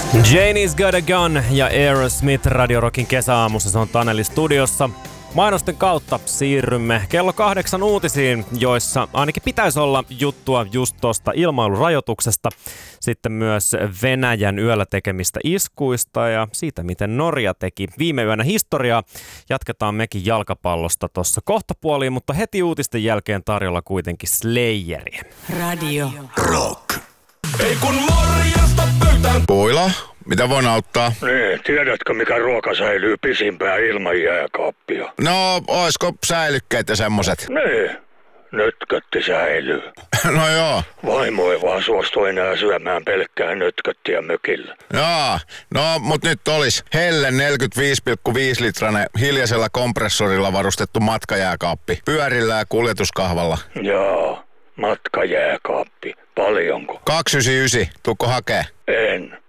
Janie's Got a Gun ja Aerosmith Radio Rockin kesäaamussa, se on Taneli studiossa. Mainosten kautta siirrymme kello 8 uutisiin, joissa ainakin pitäisi olla juttua just tuosta ilmailurajoituksesta. Sitten myös Venäjän yöllä tekemistä iskuista ja siitä, miten Norja teki viime yönä historiaa. Jatketaan mekin jalkapallosta tuossa kohtapuoliin, mutta heti uutisten jälkeen tarjolla kuitenkin Slayeriä. Radio Rock. Ei kun morjesta pöytään. Puila, mitä voin auttaa? Niin, tiedätkö mikä ruoka säilyy pisimpään ilman jääkaappia? No, oisko säilykkeet ja semmoset? Niin, nötkötti säilyy. No joo. Vaimo ei vaan suostu enää syömään pelkkää nötköttiä mökillä. Jaa, no mut nyt olis Helle 45,5 litranen hiljaisella kompressorilla varustettu matkajääkaappi. Pyörillä ja kuljetuskahvalla. Jaa, matkajääkaappi. Paljonko? 299, tuukko hakee? En.